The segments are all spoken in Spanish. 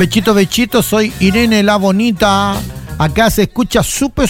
Bechito, bechito, soy Irene la Bonita. Acá se escucha súper.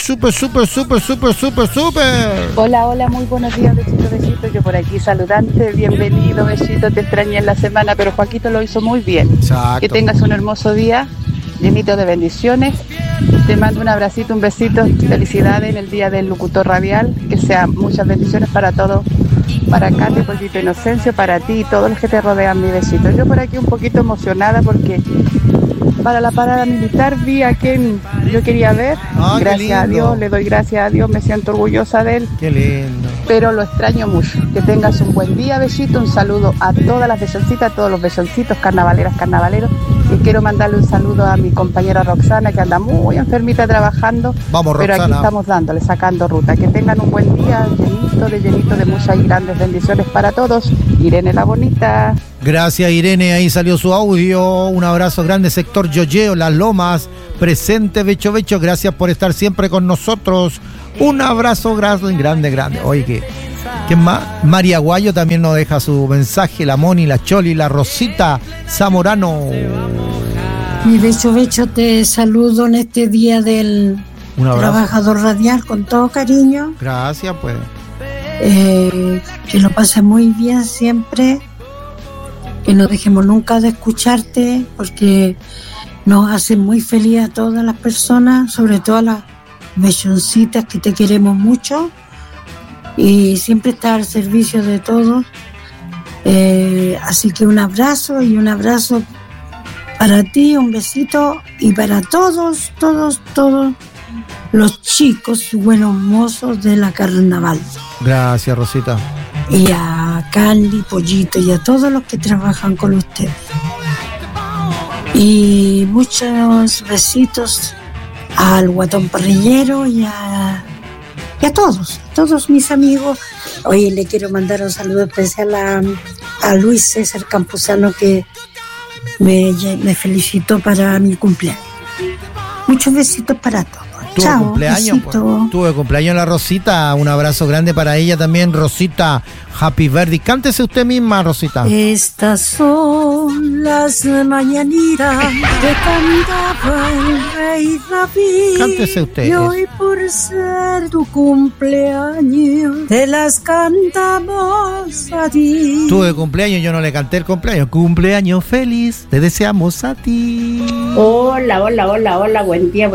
Hola, hola, muy buenos días, Bechito, bechito. Yo por aquí saludante, bienvenido, Bechito. Te extrañé en la semana, pero Joaquito lo hizo muy bien. Exacto. Que tengas un hermoso día, llenito de bendiciones. Te mando un abracito, un besito. Felicidades en el día del locutor radial. Que sean muchas bendiciones para todos. Para Katy, Pollito Inocencio, para ti y todos los que te rodean, mi besito. Yo por aquí un poquito emocionada porque para la parada militar vi a quien yo quería ver. Gracias a Dios, le doy gracias a Dios, me siento orgullosa de él. Qué lindo. Pero lo extraño mucho. Que tengas un buen día, besito. Un saludo a todas las besoncitas, a todos los besoncitos, carnavaleras, carnavaleros. Y quiero mandarle un saludo a mi compañera Roxana, que anda muy enfermita trabajando. Vamos, pero Roxana. aquí estamos dándole, sacando ruta. Que tengan un buen día, llenito de muchas y grandes bendiciones para todos. Irene la Bonita. Gracias, Irene, ahí salió su audio. Un abrazo grande, sector Yoyeo, Las Lomas, presente, Becho. Gracias por estar siempre con nosotros. Un abrazo grande. Oye, ¿quién más? María Guayo también nos deja su mensaje. La Moni, la Choli, la Rosita Zamorano. Mi Becho, te saludo en este día del trabajador radial con todo cariño. Gracias, pues. Que lo pases muy bien siempre. Que no dejemos nunca de escucharte, porque nos hace muy feliz a todas las personas, sobre todo a las bechoncitas que te queremos mucho, y siempre estar al servicio de todos. Así que un abrazo para ti, un besito, y para todos los chicos buenos mozos de la carnaval. Gracias, Rosita. Y a Candy, Pollito y a todos los que trabajan con ustedes. Y muchos besitos al Guatón Parrillero y a todos mis amigos. Oye, le quiero mandar un saludo especial a Luis César Campuzano, que me felicitó para mi cumpleaños. Muchos besitos para todos. Chao, cumpleaños, pues. Tuve cumpleaños la Rosita, un abrazo grande para ella también, Rosita, happy birthday. Cántese usted misma, Rosita. Estas son las mañanitas que cantaba el rey David. Cántese usted. Y hoy por ser tu cumpleaños te las cantamos a ti. Tuve cumpleaños, yo no le canté el cumpleaños. Cumpleaños feliz, te deseamos a ti. Hola, buen día,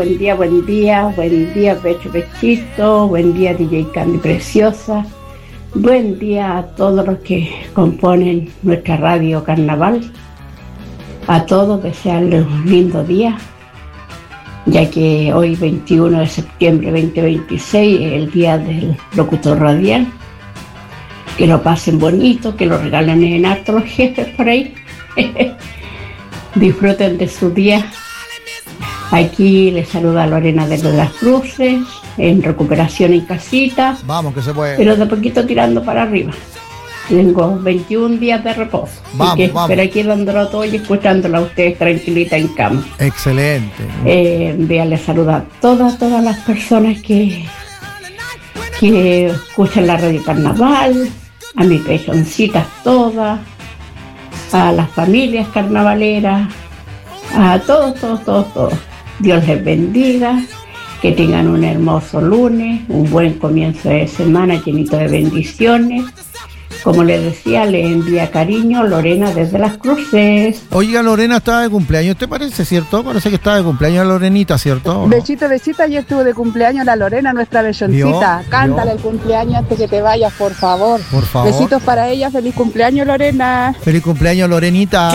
Bechito, buen día, DJ Candy Preciosa, buen día a todos los que componen nuestra radio Carnaval, a todos desearles un lindo día, ya que hoy 21 de septiembre 2026 es el día del locutor radial. Que lo pasen bonito, que lo regalen en harto los jefes por ahí. Disfruten de su día. Aquí les saluda Lorena de las Cruces, en recuperación en casita. Vamos, que se puede. Pero de poquito tirando para arriba. Tengo 21 días de reposo. Vamos. Pero aquí dándolo todo y escuchándola a ustedes tranquilita en cama. Excelente. Les saluda a todas las personas que escuchan la radio Carnaval, a mis pechoncitas todas, a las familias carnavaleras, a todos. Dios les bendiga, que tengan un hermoso lunes, un buen comienzo de semana llenito de bendiciones. Como les decía, les envía cariño Lorena desde Las Cruces. Oiga, Lorena estaba de cumpleaños, ¿te parece, cierto? Parece que estaba de cumpleaños la Lorenita, ¿cierto? Bechito, ayer estuvo de cumpleaños la Lorena, nuestra bechoncita. Cántale el cumpleaños antes que te vayas, por favor. Por favor. Besitos para ella, feliz cumpleaños, Lorena. Feliz cumpleaños, Lorenita.